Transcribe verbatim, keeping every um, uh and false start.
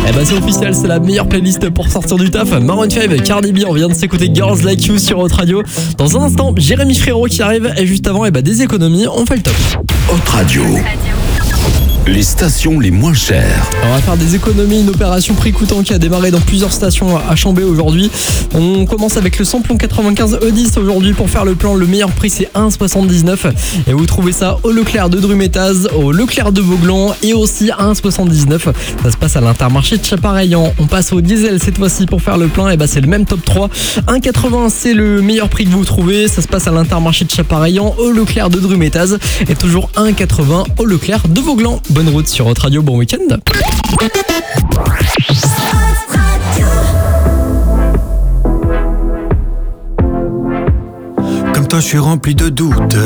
Eh bah c'est officiel, c'est la meilleure playlist pour sortir du taf. Maroon cinq, Cardi B, on vient de s'écouter Girls Like You sur Hot Radio. Dans un instant, Jérémy Frérot qui arrive et juste avant, eh bah des économies, on fait le top. Hot Radio. Les stations les moins chères. On va faire des économies, une opération prix coûtant qui a démarré dans plusieurs stations à Chambé aujourd'hui. On commence avec le samplon quatre-vingt-quinze E dix aujourd'hui pour faire le plan. Le meilleur prix c'est un virgule soixante-dix-neuf et vous trouvez ça au Leclerc de Drumétaz, au Leclerc de Vauglan et aussi à un virgule soixante-dix-neuf. Ça se passe à l'Intermarché de Chapareillan. On passe au diesel cette fois-ci pour faire le plein. Et bah c'est le même top trois. un virgule quatre-vingts c'est le meilleur prix que vous trouvez. Ça se passe à l'Intermarché de Chapareillan, au Leclerc de Drumétaz et toujours un virgule quatre-vingts au Leclerc de Vauglan. Bonne route sur Hot Radio, bon week-end. Comme toi, je suis rempli de doutes.